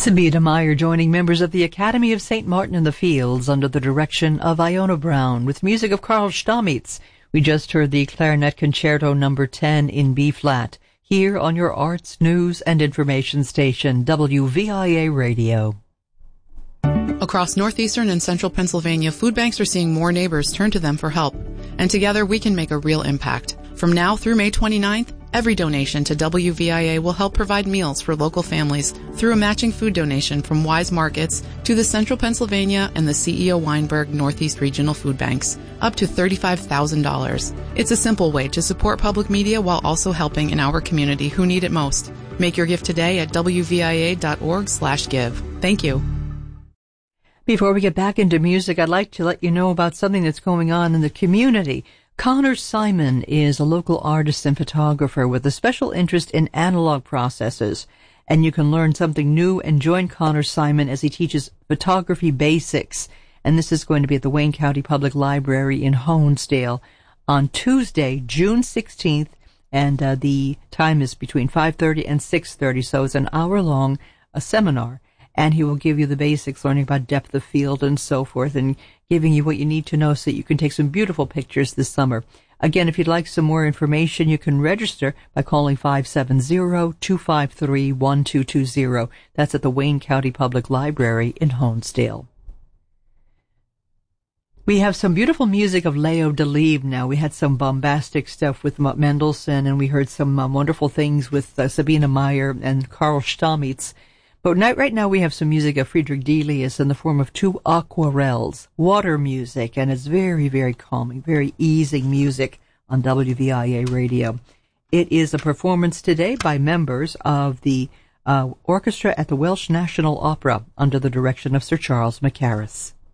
Sabina Meyer joining members of the Academy of St. Martin in the Fields under the direction of Iona Brown with music of Karl Stamitz. We just heard the Clarinet Concerto No. 10 in B-flat here on your arts, news, and information station, WVIA Radio. Across northeastern and central Pennsylvania, food banks are seeing more neighbors turn to them for help. And together we can make a real impact. From now through May 29th, every donation to WVIA will help provide meals for local families through a matching food donation from Wise Markets to the Central Pennsylvania and the CEO Weinberg Northeast Regional Food Banks, up to $35,000. It's a simple way to support public media while also helping in our community who need it most. Make your gift today at WVIA.org/give. Thank you. Before we get back into music, I'd like to let you know about something that's going on in the community. Connor Simon is a local artist and photographer with a special interest in analog processes, and you can learn something new and join Connor Simon as he teaches photography basics. And this is going to be at the Wayne County Public Library in Honesdale on Tuesday, June 16th, and the time is between 5:30 and 6:30, so it's an hour-long seminar. And he will give you the basics, learning about depth of field and so forth, and giving you what you need to know so that you can take some beautiful pictures this summer. Again, if you'd like some more information, you can register by calling 570-253-1220. That's at the Wayne County Public Library in Honesdale. We have some beautiful music of Leo Delibes now. We had some bombastic stuff with Mendelssohn, and we heard some wonderful things with Sabina Meyer and Karl Stamitz. But right now we have some music of Friedrich Delius in the form of two aquarelles, water music, and it's very, very calming, very easing music on WVIA Radio. It is a performance today by members of the orchestra at the Welsh National Opera under the direction of Sir Charles Mackerras.